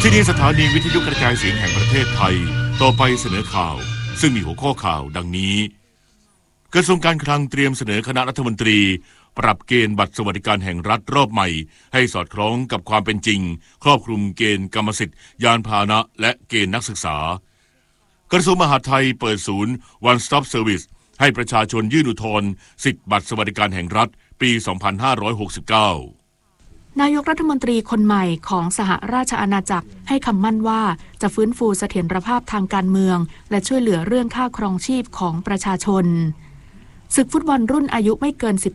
ที่นี่สถานีวิทยุกระจายเสียงแห่งประเทศไทยต่อไปเสนอข่าวซึ่งมีหัวข้อข่าวดังนี้กระทรวงการคลังเตรียมเสนอคณะรัฐมนตรีปรับเกณฑ์บัตรสวัสดิการแห่งรัฐรอบใหม่ให้สอดคล้องกับความเป็นจริงครอบคลุมเกณฑ์กรรมสิทธิ์ยานพาหนะและเกณฑ์นักศึกษากระทรวงมหาดไทยเปิดศูนย์ One Stop Service ให้ประชาชนยื่นอุทธรณ์สิทธิบัตรสวัสดิการแห่งรัฐปี 2569 นายกรัฐมนตรีคนใหม่ของสหราชอาณาจักรให้คำมั่นว่าจะฟื้นฟูเสถียรภาพทางการเมืองและช่วยเหลือเรื่องค่าครองชีพของประชาชนศึกฟุตบอลรุ่นอายุไม่เกิน